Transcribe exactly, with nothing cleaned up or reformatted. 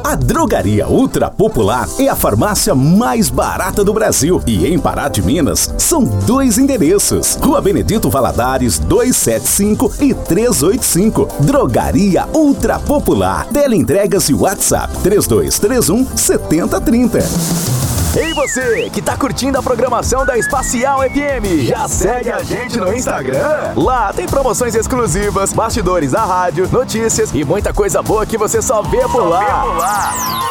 A Drogaria Ultra Popular é a farmácia mais barata do Brasil. E em Pará de Minas, são dois endereços. Rua Benedito Valadares, duzentos e setenta e cinco e trezentos e oitenta e cinco. Drogaria Ultra Popular. Teleentregas e WhatsApp três dois três um, sete zero três zero. Ei você, que tá curtindo a programação da Espacial F M, já segue a gente no Instagram? Lá tem promoções exclusivas, bastidores da rádio, notícias e muita coisa boa que você só vê por lá.